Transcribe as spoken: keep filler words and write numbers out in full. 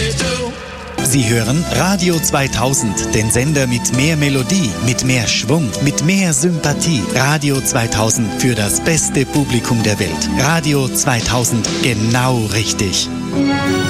Sie hören Radio zweitausend, den Sender mit mehr Melodie, mit mehr Schwung, mit mehr Sympathie. Radio zweitausend für das beste Publikum der Welt. Radio zweitausend, genau richtig.